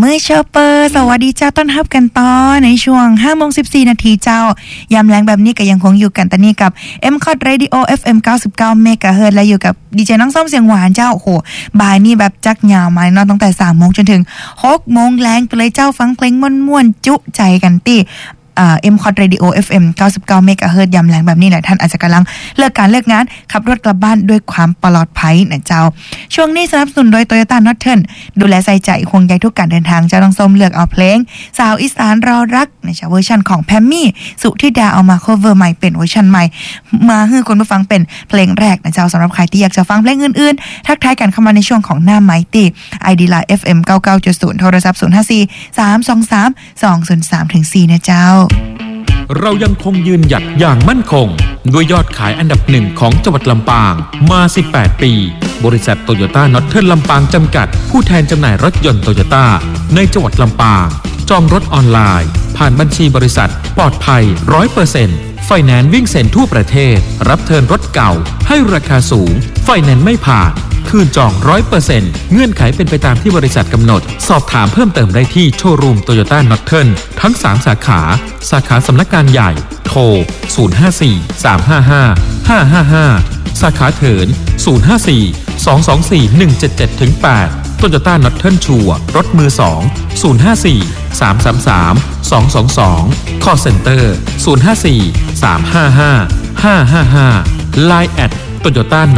มือชอปเปอร์สวัสดีเจ้าต้อนรับกันต่อในช่วง 5:14 นาทีเจ้ายามแรงแบบนี้ก็ยังคงอยู่กันตอนนี้กับ M-Cod Radio FM 99 MHz และอยู่กับดีเจน้องส้มเสียงหวานเจ้าโอ้โหบ่ายนี้แบบจักยาวมาเนาะตั้งแต่ 3 โมงจนถึง 6 โมงแรงไปเลยเจ้าฟังเพลงม่วนๆจุใจกันติM-Cod Radio FM 99 MHz ยามแรงแบบนี้แหละท่านอาจจะกำลังเลิกการเลิกงานขับรถกลับบ้านด้วยความปลอดภัยนะเจ้าช่วงนี้สนับสนุนโดย Toyota Norton ดูแลใส่ใจห่วงใยทุกการเดินทางเจ้าต้องส้มเลือกเอาเพลงสาวอีสานรอรักในเวอร์ชันของแพมมี่สุธิดาเอามา cover ใหม่เป็นเวอร์ชันใหม่มาให้คุณผู้ฟังเป็นเพลงแรกนะเจ้าสำหรับใครที่อยากจะฟังเพลงอื่นๆทักทายกันเข้ามาในช่วงของหน้าไมค์ตี ID Line FM 99.0 โทรศัพท์ 054-323-203-4 นะเจ้าเรายังคงยืนหยัดอย่างมั่นคงด้วยยอดขายอันดับหนึ่งของจังหวัดลำปางมา 18 ปีบริษัทโตโยต้านอตเทิร์นลำปางจำกัดผู้แทนจำหน่ายรถยนต์โตโยต้าในจังหวัดลำปางจองรถออนไลน์ผ่านบัญชีบริษัทปลอดภัย 100% ไฟแนนซ์วิ่งเซ็นทั่วประเทศรับเทิร์นรถเก่าให้ราคาสูงไฟแนนซ์ไม่ผ่านคืนจอง 100% เงื่อนไขเป็นไปตามที่บริษัทกำหนดสอบถามเพิ่มเติมได้ที่โชว์รูมโตโยต้านอตเทิร์นทั้ง 3 สาขาสาขาสำนักงานใหญ่โทร 054-355-555 สาขาเถิน 054-224-177-8 โตโยต้านอตเทิร์นชัวร์รถมือ 2 054-333-222 Call Center 054-355-555 Line@ โตโยต้าน